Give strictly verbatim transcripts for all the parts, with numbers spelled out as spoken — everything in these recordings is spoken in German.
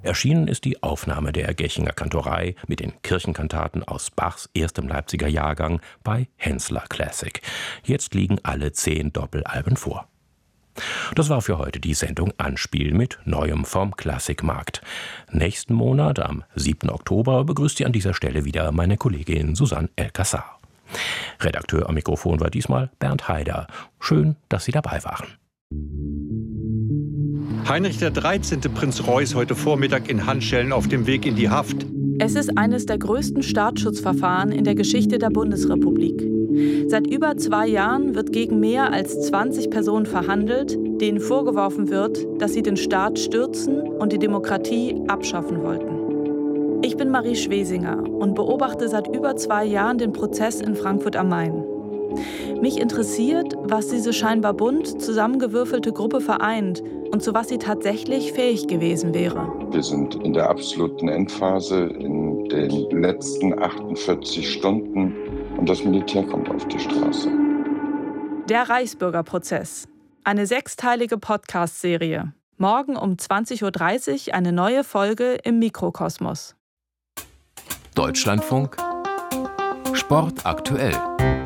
Erschienen ist die Aufnahme der Gechinger Kantorei mit den Kirchenkantaten aus Bachs erstem Leipziger Jahrgang bei Hensler Classic. Jetzt liegen alle zehn Doppelalben vor. Das war für heute die Sendung Anspiel mit Neuem vom Klassikmarkt. Nächsten Monat, am siebten Oktober, begrüßt Sie an dieser Stelle wieder meine Kollegin Susanne El-Kassar. Redakteur am Mikrofon war diesmal Bernd Haider. Schön, dass Sie dabei waren. Heinrich der dreizehnte. Prinz Reuß heute Vormittag in Handschellen auf dem Weg in die Haft. Es ist eines der größten Staatsschutzverfahren in der Geschichte der Bundesrepublik. Seit über zwei Jahren wird gegen mehr als zwanzig Personen verhandelt, denen vorgeworfen wird, dass sie den Staat stürzen und die Demokratie abschaffen wollten. Ich bin Marie Schwesinger und beobachte seit über zwei Jahren den Prozess in Frankfurt am Main. Mich interessiert, was diese scheinbar bunt zusammengewürfelte Gruppe vereint und zu was sie tatsächlich fähig gewesen wäre. Wir sind in der absoluten Endphase, in den letzten achtundvierzig Stunden und das Militär kommt auf die Straße. Der Reichsbürgerprozess. Eine sechsteilige Podcast-Serie. Morgen um zwanzig Uhr dreißig eine neue Folge im Mikrokosmos. Deutschlandfunk Sport aktuell.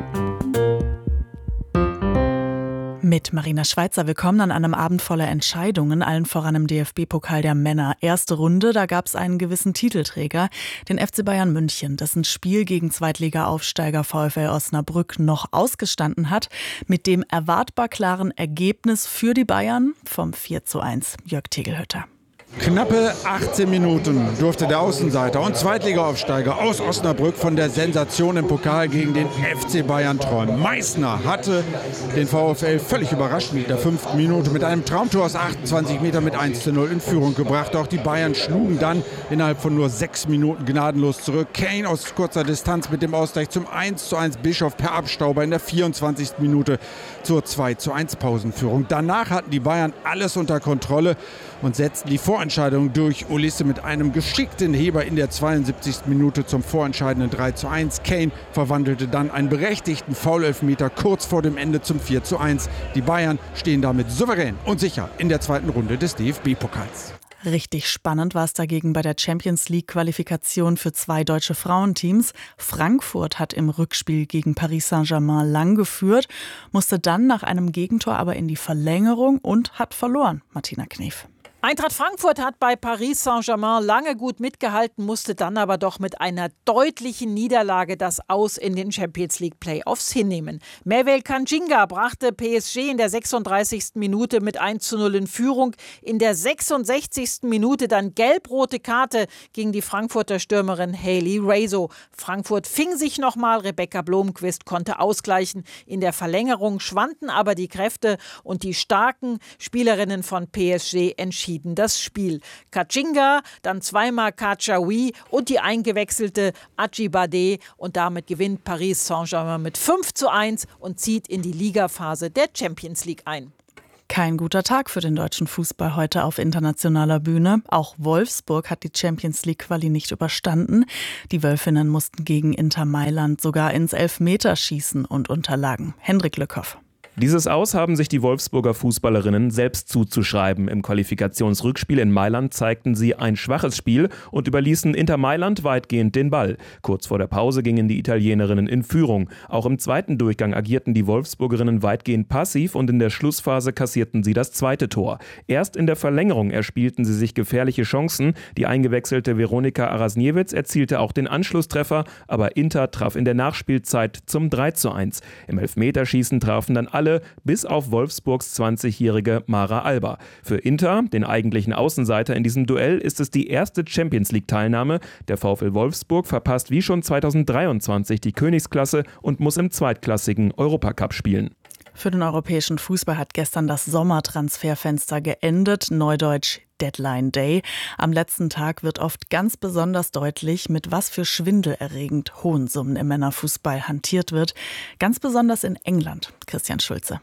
Mit Marina Schweizer. Willkommen an einem Abend voller Entscheidungen, allen voran im D F B-Pokal der Männer. Erste Runde, da gab es einen gewissen Titelträger, den F C Bayern München, dessen Spiel gegen Zweitliga-Aufsteiger VfL Osnabrück noch ausgestanden hat, mit dem erwartbar klaren Ergebnis für die Bayern vom vier zu eins. Jörg Tegelhütter. Knappe achtzehn Minuten durfte der Außenseiter und Zweitliga-Aufsteiger aus Osnabrück von der Sensation im Pokal gegen den F C Bayern träumen. Meißner hatte den VfL völlig überraschend in der fünften Minute mit einem Traumtor aus achtundzwanzig Metern mit eins zu null in Führung gebracht. Auch die Bayern schlugen dann innerhalb von nur sechs Minuten gnadenlos zurück. Kane aus kurzer Distanz mit dem Ausgleich zum eins zu eins. Bischof per Abstauber in der vierundzwanzigsten Minute zur zwei zu eins Pausenführung. Danach hatten die Bayern alles unter Kontrolle und setzten die Vorentscheidung durch. Ulisse mit einem geschickten Heber in der zweiundsiebzigsten Minute zum vorentscheidenden drei zu eins. Kane verwandelte dann einen berechtigten Foul-Elfmeter kurz vor dem Ende zum vier zu eins. Die Bayern stehen damit souverän und sicher in der zweiten Runde des D F B-Pokals. Richtig spannend war es dagegen bei der Champions-League-Qualifikation für zwei deutsche Frauenteams. Frankfurt hat im Rückspiel gegen Paris Saint-Germain lang geführt, musste dann nach einem Gegentor aber in die Verlängerung und hat verloren. Martina Knef. Eintracht Frankfurt hat bei Paris Saint-Germain lange gut mitgehalten, musste dann aber doch mit einer deutlichen Niederlage das Aus in den Champions League Playoffs hinnehmen. Mervel Kanjinga brachte P S G in der sechsunddreißigsten Minute mit eins zu null in Führung. In der sechsundsechzigsten Minute dann gelb-rote Karte gegen die Frankfurter Stürmerin Hayley Raso. Frankfurt fing sich nochmal, Rebecca Blomqvist konnte ausgleichen. In der Verlängerung schwanden aber die Kräfte und die starken Spielerinnen von P S G entschieden das Spiel. Kachinga, dann zweimal Kachaoui und die eingewechselte Ajibade. Und damit gewinnt Paris Saint-Germain mit fünf zu eins und zieht in die Ligaphase der Champions League ein. Kein guter Tag für den deutschen Fußball heute auf internationaler Bühne. Auch Wolfsburg hat die Champions League-Quali nicht überstanden. Die Wölfinnen mussten gegen Inter Mailand sogar ins Elfmeterschießen und unterlagen. Hendrik Lückhoff. Dieses Aus haben sich die Wolfsburger Fußballerinnen selbst zuzuschreiben. Im Qualifikationsrückspiel in Mailand zeigten sie ein schwaches Spiel und überließen Inter Mailand weitgehend den Ball. Kurz vor der Pause gingen die Italienerinnen in Führung. Auch im zweiten Durchgang agierten die Wolfsburgerinnen weitgehend passiv und in der Schlussphase kassierten sie das zweite Tor. Erst in der Verlängerung erspielten sie sich gefährliche Chancen. Die eingewechselte Veronika Arasniewicz erzielte auch den Anschlusstreffer, aber Inter traf in der Nachspielzeit zum drei zu eins. Im Elfmeterschießen trafen dann alle bis auf Wolfsburgs zwanzigjährige Mara Alba. Für Inter, den eigentlichen Außenseiter in diesem Duell, ist es die erste Champions-League-Teilnahme. Der VfL Wolfsburg verpasst wie schon zweitausenddreiundzwanzig die Königsklasse und muss im zweitklassigen Europacup spielen. Für den europäischen Fußball hat gestern das Sommertransferfenster geendet, neudeutsch Deadline Day. Am letzten Tag wird oft ganz besonders deutlich, mit was für schwindelerregend hohen Summen im Männerfußball hantiert wird. Ganz besonders in England. Christian Schulze.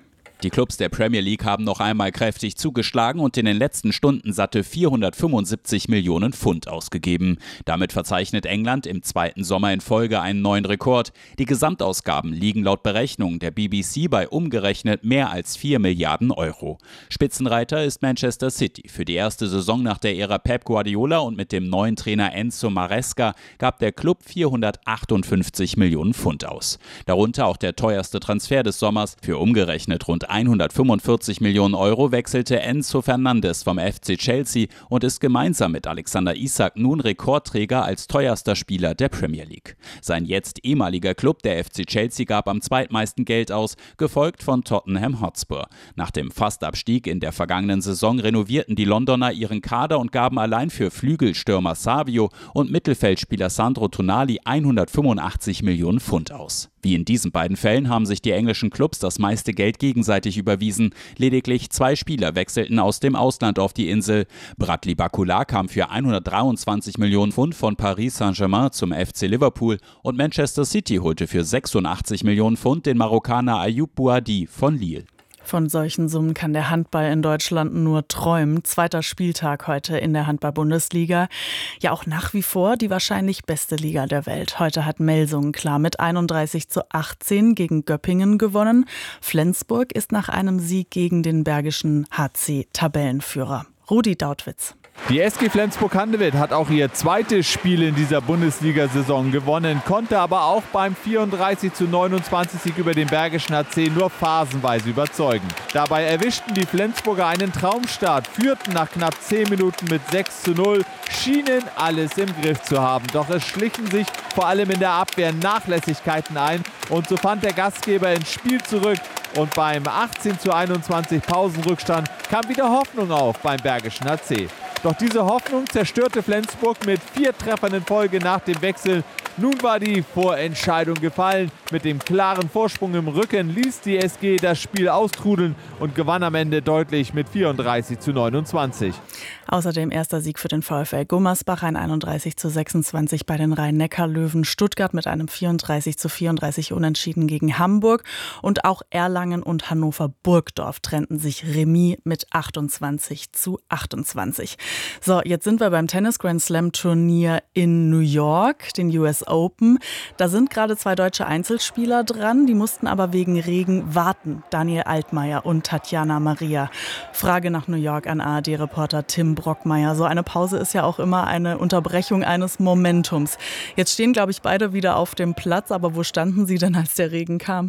Die Clubs der Premier League haben noch einmal kräftig zugeschlagen und in den letzten Stunden satte vierhundertfünfundsiebzig Millionen Pfund ausgegeben. Damit verzeichnet England im zweiten Sommer in Folge einen neuen Rekord. Die Gesamtausgaben liegen laut Berechnungen der B B C bei umgerechnet mehr als vier Milliarden Euro. Spitzenreiter ist Manchester City. Für die erste Saison nach der Ära Pep Guardiola und mit dem neuen Trainer Enzo Maresca gab der Club vierhundertachtundfünfzig Millionen Pfund aus. Darunter auch der teuerste Transfer des Sommers. Für umgerechnet rund hundertfünfundvierzig Millionen Euro wechselte Enzo Fernandes vom F C Chelsea und ist gemeinsam mit Alexander Isak nun Rekordträger als teuerster Spieler der Premier League. Sein jetzt ehemaliger Club, der F C Chelsea, gab am zweitmeisten Geld aus, gefolgt von Tottenham Hotspur. Nach dem Fastabstieg in der vergangenen Saison renovierten die Londoner ihren Kader und gaben allein für Flügelstürmer Savio und Mittelfeldspieler Sandro Tonali hundertfünfundachtzig Millionen Pfund aus. Wie in diesen beiden Fällen haben sich die englischen Clubs das meiste Geld gegenseitig überwiesen. Lediglich zwei Spieler wechselten aus dem Ausland auf die Insel. Bradley Barcola kam für hundertdreiundzwanzig Millionen Pfund von Paris Saint-Germain zum F C Liverpool und Manchester City holte für sechsundachtzig Millionen Pfund den Marokkaner Ayoub Bouhaddi von Lille. Von solchen Summen kann der Handball in Deutschland nur träumen. Zweiter Spieltag heute in der Handball-Bundesliga. Ja, auch nach wie vor die wahrscheinlich beste Liga der Welt. Heute hat Melsungen klar mit einunddreißig zu achtzehn gegen Göppingen gewonnen. Flensburg ist nach einem Sieg gegen den Bergischen H C Tabellenführer. Rudi Dautwitz. Die S G Flensburg-Handewitt hat auch ihr zweites Spiel in dieser Bundesliga-Saison gewonnen, konnte aber auch beim vierunddreißig zu neunundzwanzig Sieg über den Bergischen H C nur phasenweise überzeugen. Dabei erwischten die Flensburger einen Traumstart, führten nach knapp zehn Minuten mit sechs zu null, schienen alles im Griff zu haben. Doch es schlichen sich vor allem in der Abwehr Nachlässigkeiten ein und so fand der Gastgeber ins Spiel zurück. Und beim achtzehn zu einundzwanzig Pausenrückstand kam wieder Hoffnung auf beim Bergischen H C. Doch diese Hoffnung zerstörte Flensburg mit vier Treffern in Folge nach dem Wechsel. Nun war die Vorentscheidung gefallen. Mit dem klaren Vorsprung im Rücken ließ die S G das Spiel austrudeln und gewann am Ende deutlich mit vierunddreißig zu neunundzwanzig. Außerdem erster Sieg für den VfL Gummersbach, ein einunddreißig zu sechsundzwanzig bei den Rhein-Neckar-Löwen. Stuttgart mit einem vierunddreißig zu vierunddreißig Unentschieden gegen Hamburg. Und auch Erlangen und Hannover-Burgdorf trennten sich Remis mit achtundzwanzig zu achtundzwanzig. So, jetzt sind wir beim Tennis-Grand-Slam-Turnier in New York, den U S Open. Da sind gerade zwei deutsche Einzelspieler dran, die mussten aber wegen Regen warten. Daniel Altmaier und Tatjana Maria. Frage nach New York an A R D-Reporter Tim Brockmeier. So eine Pause ist ja auch immer eine Unterbrechung eines Momentums. Jetzt stehen, glaube ich, beide wieder auf dem Platz, aber wo standen sie denn, als der Regen kam?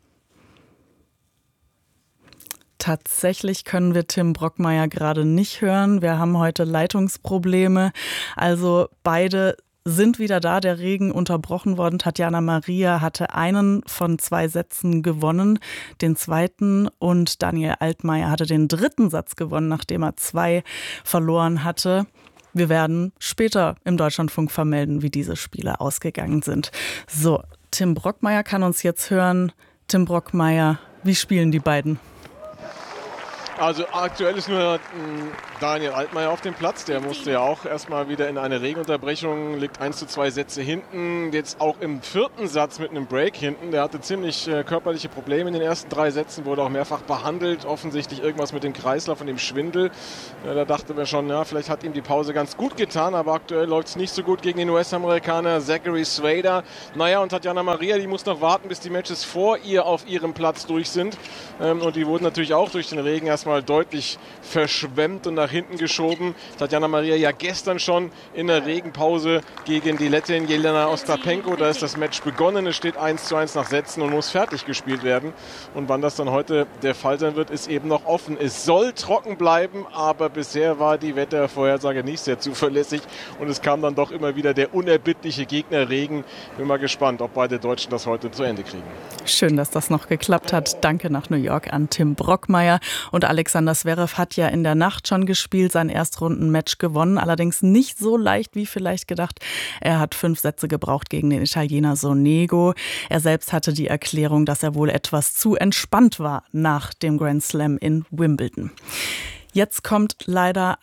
Tatsächlich können wir Tim Brockmeier gerade nicht hören. Wir haben heute Leitungsprobleme. Also beide sind wieder da, der Regen unterbrochen worden. Tatjana Maria hatte einen von zwei Sätzen gewonnen, den zweiten, und Daniel Altmaier hatte den dritten Satz gewonnen, nachdem er zwei verloren hatte. Wir werden später im Deutschlandfunk vermelden, wie diese Spiele ausgegangen sind. So, Tim Brockmeier kann uns jetzt hören. Tim Brockmeier, wie spielen die beiden? Also aktuell ist nur Daniel Altmaier auf dem Platz. Der musste ja auch erstmal wieder in eine Regenunterbrechung, liegt eins zu zwei Sätze hinten. Jetzt auch im vierten Satz mit einem Break hinten. Der hatte ziemlich äh, körperliche Probleme in den ersten drei Sätzen, wurde auch mehrfach behandelt. Offensichtlich irgendwas mit dem Kreislauf und dem Schwindel. Ja, da dachte man schon, ja, vielleicht hat ihm die Pause ganz gut getan, aber aktuell läuft es nicht so gut gegen den U S-Amerikaner Zachary Swader. Naja, und Tatjana Maria, die muss noch warten, bis die Matches vor ihr auf ihrem Platz durch sind. Ähm, und die wurden natürlich auch durch den Regen erst mal deutlich verschwemmt und nach hinten geschoben. Tatjana Maria ja gestern schon in der Regenpause gegen die Lettin Jelena Ostapenko. Da ist das Match begonnen. Es steht eins zu eins nach Sätzen und muss fertig gespielt werden. Und wann das dann heute der Fall sein wird, ist eben noch offen. Es soll trocken bleiben, aber bisher war die Wettervorhersage nicht sehr zuverlässig und es kam dann doch immer wieder der unerbittliche Gegner Regen. Bin mal gespannt, ob beide Deutschen das heute zu Ende kriegen. Schön, dass das noch geklappt hat. Danke nach New York an Tim Brockmeier. Und Alexander Zverev hat ja in der Nacht schon gespielt, sein Erstrundenmatch gewonnen, allerdings nicht so leicht wie vielleicht gedacht. Er hat fünf Sätze gebraucht gegen den Italiener Sonego. Er selbst hatte die Erklärung, dass er wohl etwas zu entspannt war nach dem Grand Slam in Wimbledon. Jetzt kommt leider ein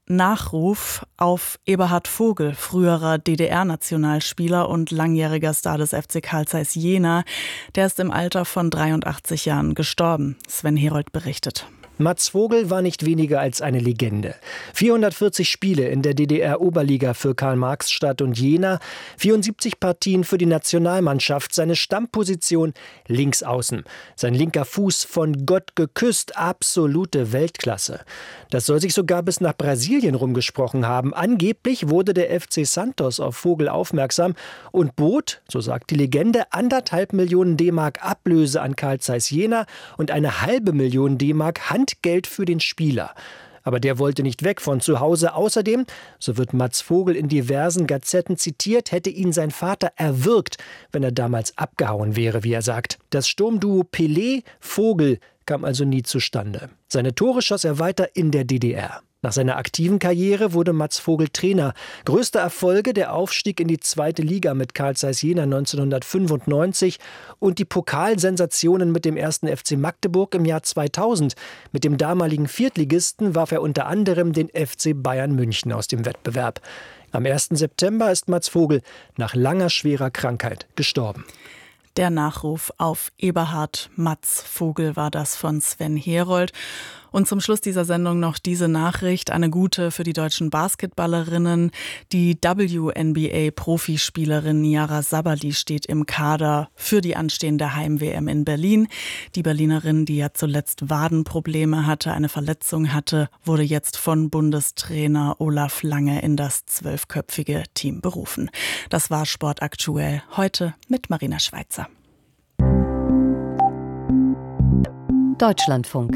Nachruf auf Eberhard Vogel, früherer D D R-Nationalspieler und langjähriger Star des F C Carl Zeiss Jena. Der ist im Alter von dreiundachtzig Jahren gestorben. Sven Herold berichtet. Mats Vogel war nicht weniger als eine Legende. vierhundertvierzig Spiele in der D D R-Oberliga für Karl-Marx-Stadt und Jena, vierundsiebzig Partien für die Nationalmannschaft, seine Stammposition Linksaußen. Sein linker Fuß von Gott geküsst, absolute Weltklasse. Das soll sich sogar bis nach Brasilien rumgesprochen haben. Angeblich wurde der F C Santos auf Vogel aufmerksam und bot, so sagt die Legende, anderthalb Millionen D-Mark Ablöse an Carl Zeiss Jena und eine halbe Million D-Mark Handgeld für den Spieler. Aber der wollte nicht weg von zu Hause. Außerdem, so wird Mats Vogel in diversen Gazetten zitiert, hätte ihn sein Vater erwürgt, wenn er damals abgehauen wäre, wie er sagt. Das Sturmduo Pelé-Vogel kam also nie zustande. Seine Tore schoss er weiter in der D D R. Nach seiner aktiven Karriere wurde Mats Vogel Trainer. Größte Erfolge der Aufstieg in die zweite Liga mit Carl Zeiss Jena neunzehnhundertfünfundneunzig und die Pokalsensationen mit dem ersten F C Magdeburg im Jahr zweitausend. Mit dem damaligen Viertligisten warf er unter anderem den F C Bayern München aus dem Wettbewerb. Am ersten September ist Mats Vogel nach langer schwerer Krankheit gestorben. Der Nachruf auf Eberhard Mats Vogel war das von Sven Herold. Und zum Schluss dieser Sendung noch diese Nachricht, eine gute für die deutschen Basketballerinnen. Die W N B A-Profispielerin Niara Sabali steht im Kader für die anstehende Heim-W M in Berlin. Die Berlinerin, die ja zuletzt Wadenprobleme hatte, eine Verletzung hatte, wurde jetzt von Bundestrainer Olaf Lange in das zwölfköpfige Team berufen. Das war Sport aktuell heute mit Marina Schweizer. Deutschlandfunk.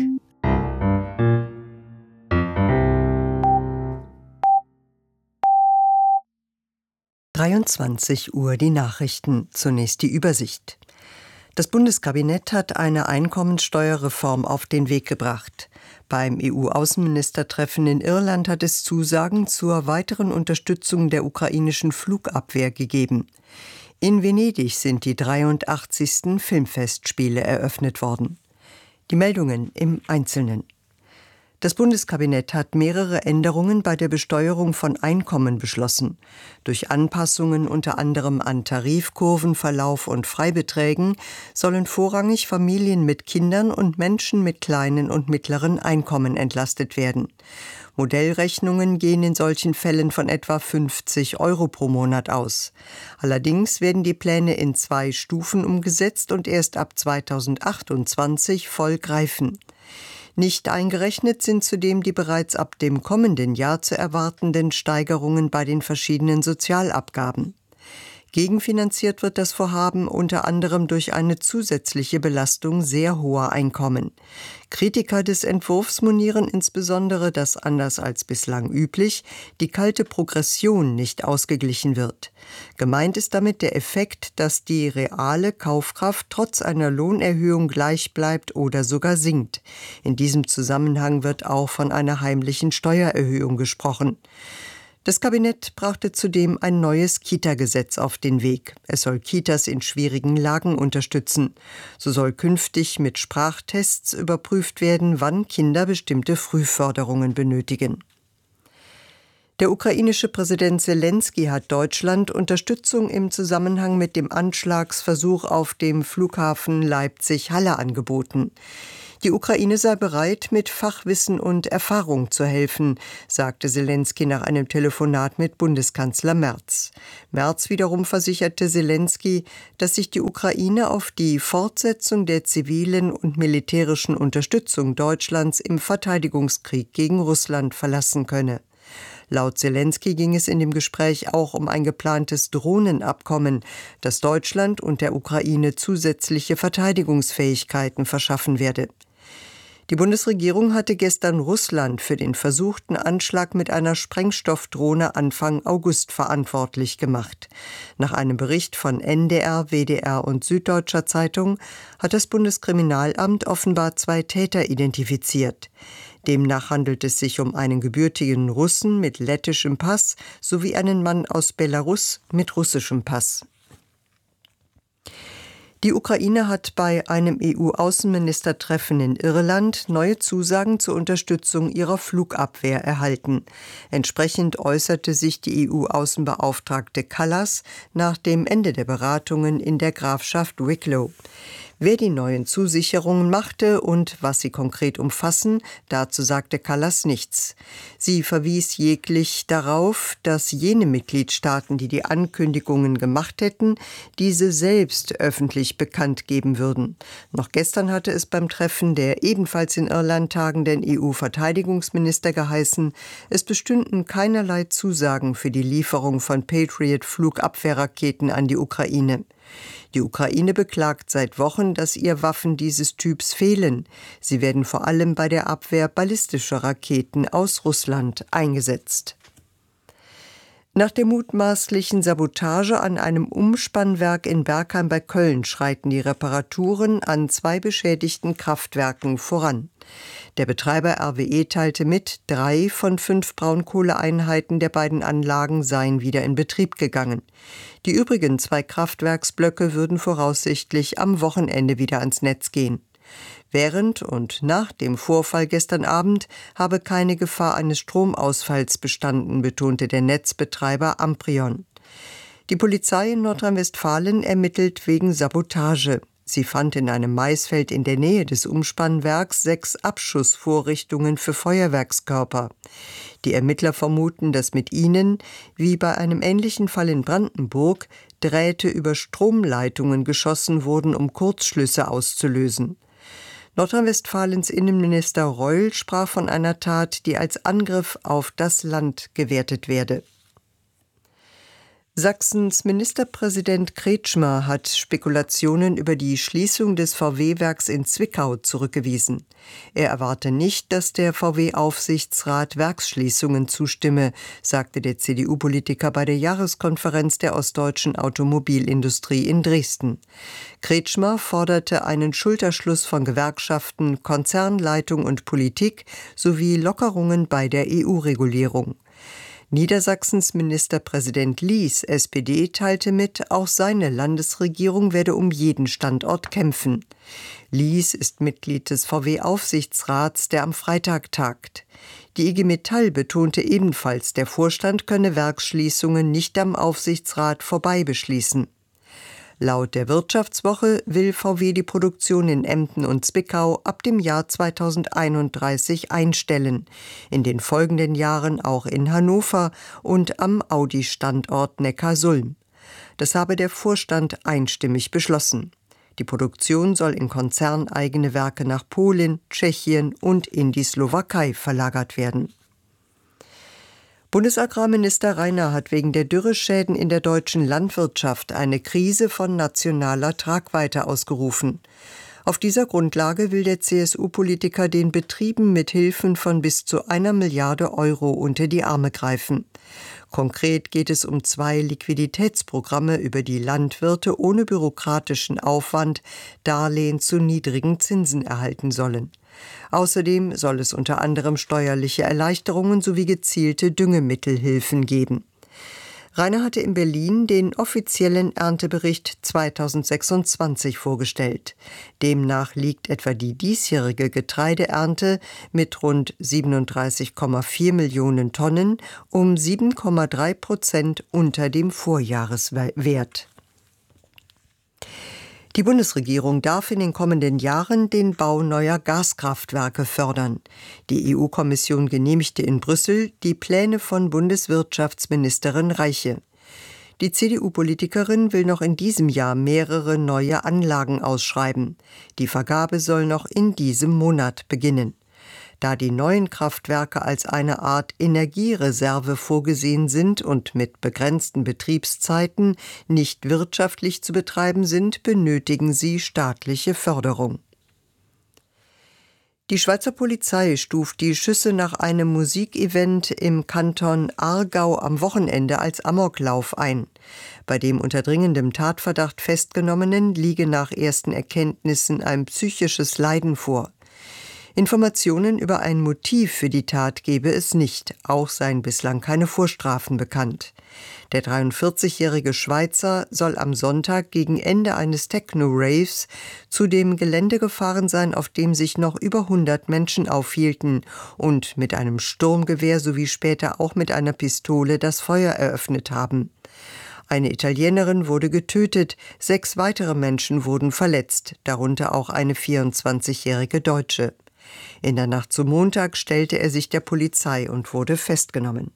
dreiundzwanzig Uhr die Nachrichten. Zunächst die Übersicht. Das Bundeskabinett hat eine Einkommensteuerreform auf den Weg gebracht. Beim E U-Außenministertreffen in Irland hat es Zusagen zur weiteren Unterstützung der ukrainischen Flugabwehr gegeben. In Venedig sind die dreiundachtzigsten Filmfestspiele eröffnet worden. Die Meldungen im Einzelnen. Das Bundeskabinett hat mehrere Änderungen bei der Besteuerung von Einkommen beschlossen. Durch Anpassungen unter anderem an Tarifkurvenverlauf und Freibeträgen sollen vorrangig Familien mit Kindern und Menschen mit kleinen und mittleren Einkommen entlastet werden. Modellrechnungen gehen in solchen Fällen von etwa fünfzig Euro pro Monat aus. Allerdings werden die Pläne in zwei Stufen umgesetzt und erst ab zweitausendachtundzwanzig voll greifen. Nicht eingerechnet sind zudem die bereits ab dem kommenden Jahr zu erwartenden Steigerungen bei den verschiedenen Sozialabgaben. Gegenfinanziert wird das Vorhaben unter anderem durch eine zusätzliche Belastung sehr hoher Einkommen. Kritiker des Entwurfs monieren insbesondere, dass anders als bislang üblich die kalte Progression nicht ausgeglichen wird. Gemeint ist damit der Effekt, dass die reale Kaufkraft trotz einer Lohnerhöhung gleich bleibt oder sogar sinkt. In diesem Zusammenhang wird auch von einer heimlichen Steuererhöhung gesprochen. Das Kabinett brachte zudem ein neues Kita-Gesetz auf den Weg. Es soll Kitas in schwierigen Lagen unterstützen. So soll künftig mit Sprachtests überprüft werden, wann Kinder bestimmte Frühförderungen benötigen. Der ukrainische Präsident Selensky hat Deutschland Unterstützung im Zusammenhang mit dem Anschlagsversuch auf dem Flughafen Leipzig-Halle angeboten. Die Ukraine sei bereit, mit Fachwissen und Erfahrung zu helfen, sagte Selensky nach einem Telefonat mit Bundeskanzler Merz. Merz wiederum versicherte Selensky, dass sich die Ukraine auf die Fortsetzung der zivilen und militärischen Unterstützung Deutschlands im Verteidigungskrieg gegen Russland verlassen könne. Laut Selensky ging es in dem Gespräch auch um ein geplantes Drohnenabkommen, das Deutschland und der Ukraine zusätzliche Verteidigungsfähigkeiten verschaffen werde. Die Bundesregierung hatte gestern Russland für den versuchten Anschlag mit einer Sprengstoffdrohne Anfang August verantwortlich gemacht. Nach einem Bericht von N D R, W D R und Süddeutscher Zeitung hat das Bundeskriminalamt offenbar zwei Täter identifiziert. Demnach handelt es sich um einen gebürtigen Russen mit lettischem Pass sowie einen Mann aus Belarus mit russischem Pass. Die Ukraine hat bei einem E U-Außenministertreffen in Irland neue Zusagen zur Unterstützung ihrer Flugabwehr erhalten. Entsprechend äußerte sich die E U-Außenbeauftragte Kallas nach dem Ende der Beratungen in der Grafschaft Wicklow. Wer die neuen Zusicherungen machte und was sie konkret umfassen, dazu sagte Kallas nichts. Sie verwies jeglich darauf, dass jene Mitgliedstaaten, die die Ankündigungen gemacht hätten, diese selbst öffentlich bekannt geben würden. Noch gestern hatte es beim Treffen der ebenfalls in Irland tagenden E U-Verteidigungsminister geheißen, es bestünden keinerlei Zusagen für die Lieferung von Patriot-Flugabwehrraketen an die Ukraine. Die Ukraine beklagt seit Wochen, dass ihr Waffen dieses Typs fehlen. Sie werden vor allem bei der Abwehr ballistischer Raketen aus Russland eingesetzt. Nach der mutmaßlichen Sabotage an einem Umspannwerk in Bergheim bei Köln schreiten die Reparaturen an zwei beschädigten Kraftwerken voran. Der Betreiber R W E teilte mit, drei von fünf Braunkohleeinheiten der beiden Anlagen seien wieder in Betrieb gegangen. Die übrigen zwei Kraftwerksblöcke würden voraussichtlich am Wochenende wieder ans Netz gehen. Während und nach dem Vorfall gestern Abend habe keine Gefahr eines Stromausfalls bestanden, betonte der Netzbetreiber Amprion. Die Polizei in Nordrhein-Westfalen ermittelt wegen Sabotage. Sie fand in einem Maisfeld in der Nähe des Umspannwerks sechs Abschussvorrichtungen für Feuerwerkskörper. Die Ermittler vermuten, dass mit ihnen, wie bei einem ähnlichen Fall in Brandenburg, Drähte über Stromleitungen geschossen wurden, um Kurzschlüsse auszulösen. Nordrhein-Westfalens Innenminister Reul sprach von einer Tat, die als Angriff auf das Land gewertet werde. Sachsens Ministerpräsident Kretschmer hat Spekulationen über die Schließung des V W-Werks in Zwickau zurückgewiesen. Er erwarte nicht, dass der V W-Aufsichtsrat Werksschließungen zustimme, sagte der C D U-Politiker bei der Jahreskonferenz der ostdeutschen Automobilindustrie in Dresden. Kretschmer forderte einen Schulterschluss von Gewerkschaften, Konzernleitung und Politik sowie Lockerungen bei der E U-Regulierung. Niedersachsens Ministerpräsident Lies, S P D, teilte mit, auch seine Landesregierung werde um jeden Standort kämpfen. Lies ist Mitglied des V W-Aufsichtsrats, der am Freitag tagt. Die I G Metall betonte ebenfalls, der Vorstand könne Werksschließungen nicht am Aufsichtsrat vorbei beschließen. Laut der Wirtschaftswoche will V W die Produktion in Emden und Zwickau ab dem Jahr zweitausendeinunddreißig einstellen, in den folgenden Jahren auch in Hannover und am Audi-Standort Neckarsulm. Das habe der Vorstand einstimmig beschlossen. Die Produktion soll in konzerneigene Werke nach Polen, Tschechien und in die Slowakei verlagert werden. Bundesagrarminister Rainer hat wegen der Dürreschäden in der deutschen Landwirtschaft eine Krise von nationaler Tragweite ausgerufen. Auf dieser Grundlage will der C S U-Politiker den Betrieben mit Hilfen von bis zu einer Milliarde Euro unter die Arme greifen. Konkret geht es um zwei Liquiditätsprogramme, über die Landwirte ohne bürokratischen Aufwand Darlehen zu niedrigen Zinsen erhalten sollen. Außerdem soll es unter anderem steuerliche Erleichterungen sowie gezielte Düngemittelhilfen geben. Rainer hatte in Berlin den offiziellen Erntebericht zweitausendsechsundzwanzig vorgestellt. Demnach liegt etwa die diesjährige Getreideernte mit rund siebenunddreißig Komma vier Millionen Tonnen um sieben Komma drei Prozent unter dem Vorjahreswert. Die Bundesregierung darf in den kommenden Jahren den Bau neuer Gaskraftwerke fördern. Die E U-Kommission genehmigte in Brüssel die Pläne von Bundeswirtschaftsministerin Reiche. Die C D U-Politikerin will noch in diesem Jahr mehrere neue Anlagen ausschreiben. Die Vergabe soll noch in diesem Monat beginnen. Da die neuen Kraftwerke als eine Art Energiereserve vorgesehen sind und mit begrenzten Betriebszeiten nicht wirtschaftlich zu betreiben sind, benötigen sie staatliche Förderung. Die Schweizer Polizei stuft die Schüsse nach einem Musikevent im Kanton Aargau am Wochenende als Amoklauf ein. Bei dem unter dringendem Tatverdacht Festgenommenen liege nach ersten Erkenntnissen ein psychisches Leiden vor. Informationen über ein Motiv für die Tat gebe es nicht, auch seien bislang keine Vorstrafen bekannt. Der dreiundvierzigjährige Schweizer soll am Sonntag gegen Ende eines Techno-Raves zu dem Gelände gefahren sein, auf dem sich noch über hundert Menschen aufhielten und mit einem Sturmgewehr sowie später auch mit einer Pistole das Feuer eröffnet haben. Eine Italienerin wurde getötet, sechs weitere Menschen wurden verletzt, darunter auch eine vierundzwanzigjährige Deutsche. In der Nacht zum Montag stellte er sich der Polizei und wurde festgenommen.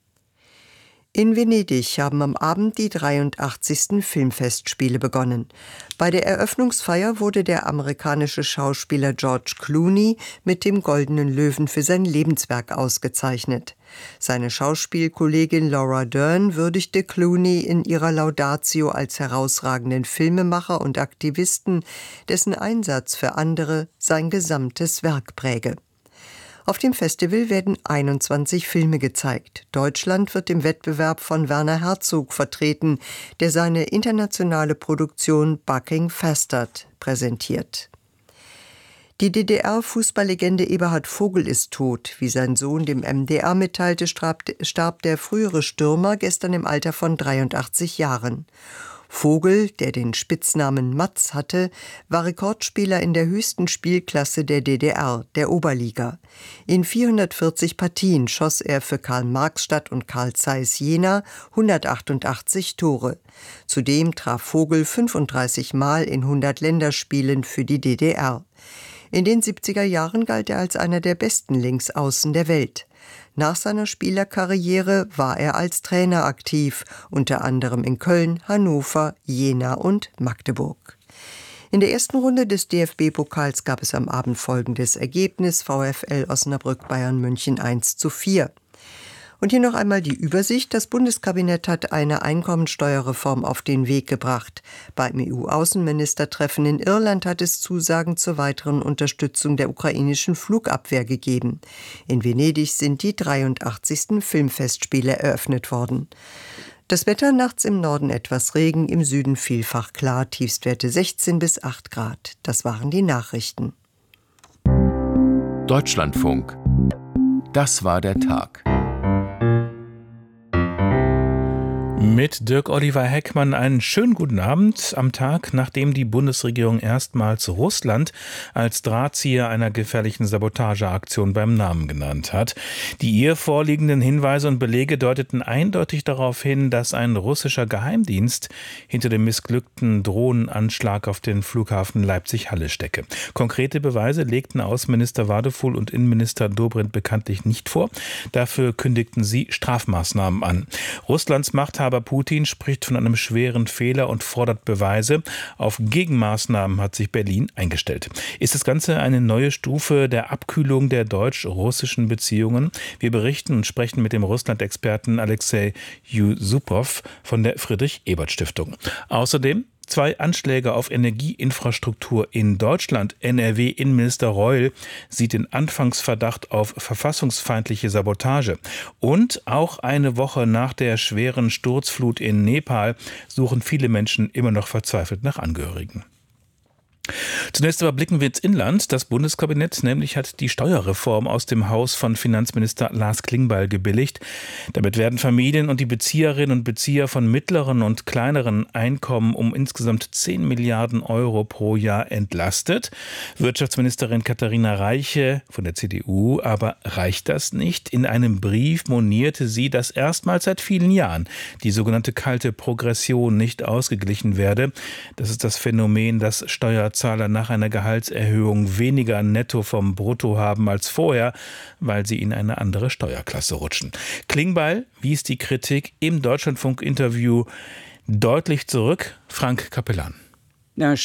In Venedig haben am Abend die dreiundachtzigsten Filmfestspiele begonnen. Bei der Eröffnungsfeier wurde der amerikanische Schauspieler George Clooney mit dem Goldenen Löwen für sein Lebenswerk ausgezeichnet. Seine Schauspielkollegin Laura Dern würdigte Clooney in ihrer Laudatio als herausragenden Filmemacher und Aktivisten, dessen Einsatz für andere sein gesamtes Werk präge. Auf dem Festival werden einundzwanzig Filme gezeigt. Deutschland wird im Wettbewerb von Werner Herzog vertreten, der seine internationale Produktion Bucking Fastert präsentiert. Die D D R-Fußballlegende Eberhard Vogel ist tot. Wie sein Sohn dem M D R mitteilte, starb der frühere Stürmer gestern im Alter von dreiundachtzig Jahren. Vogel, der den Spitznamen Matz hatte, war Rekordspieler in der höchsten Spielklasse der D D R, der Oberliga. In vierhundertvierzig Partien schoss er für Karl-Marx-Stadt und Carl Zeiss Jena hundertachtundachtzig Tore. Zudem traf Vogel fünfunddreißig Mal in hundert Länderspielen für die D D R. In den siebziger Jahren galt er als einer der besten Linksaußen der Welt. Nach seiner Spielerkarriere war er als Trainer aktiv, unter anderem in Köln, Hannover, Jena und Magdeburg. In der ersten Runde des D F B-Pokals gab es am Abend folgendes Ergebnis: VfL Osnabrück Bayern München eins zu vier. Und hier noch einmal die Übersicht. Das Bundeskabinett hat eine Einkommensteuerreform auf den Weg gebracht. Beim E U-Außenministertreffen in Irland hat es Zusagen zur weiteren Unterstützung der ukrainischen Flugabwehr gegeben. In Venedig sind die dreiundachtzigsten Filmfestspiele eröffnet worden. Das Wetter: nachts im Norden etwas Regen, im Süden vielfach klar, Tiefstwerte sechzehn bis acht Grad. Das waren die Nachrichten. Deutschlandfunk. Das war der Tag. Mit Dirk Oliver Heckmann einen schönen guten Abend am Tag, nachdem die Bundesregierung erstmals Russland als Drahtzieher einer gefährlichen Sabotageaktion beim Namen genannt hat. Die ihr vorliegenden Hinweise und Belege deuteten eindeutig darauf hin, dass ein russischer Geheimdienst hinter dem missglückten Drohnenanschlag auf den Flughafen Leipzig-Halle stecke. Konkrete Beweise legten Außenminister Wadefuhl und Innenminister Dobrindt bekanntlich nicht vor. Dafür kündigten sie Strafmaßnahmen an. Russlands Machthaber Putin spricht von einem schweren Fehler und fordert Beweise. Auf Gegenmaßnahmen hat sich Berlin eingestellt. Ist das Ganze eine neue Stufe der Abkühlung der deutsch-russischen Beziehungen? Wir berichten und sprechen mit dem Russland-Experten Alexei Yusupow von der Friedrich-Ebert-Stiftung. Außerdem zwei Anschläge auf Energieinfrastruktur in Deutschland. N R W-Innenminister Reul sieht den Anfangsverdacht auf verfassungsfeindliche Sabotage. Und auch eine Woche nach der schweren Sturzflut in Nepal suchen viele Menschen immer noch verzweifelt nach Angehörigen. Zunächst aber blicken wir ins Inland. Das Bundeskabinett nämlich hat die Steuerreform aus dem Haus von Finanzminister Lars Klingbeil gebilligt. Damit werden Familien und die Bezieherinnen und Bezieher von mittleren und kleineren Einkommen um insgesamt zehn Milliarden Euro pro Jahr entlastet. Wirtschaftsministerin Katharina Reiche von der C D U aber reicht das nicht. In einem Brief monierte sie, dass erstmals seit vielen Jahren die sogenannte kalte Progression nicht ausgeglichen werde. Das ist das Phänomen, dass Steuerzahler nach einer Gehaltserhöhung weniger netto vom Brutto haben als vorher, weil sie in eine andere Steuerklasse rutschen. Klingbeil wies die Kritik im Deutschlandfunk-Interview deutlich zurück. Frank Capellan. Ja,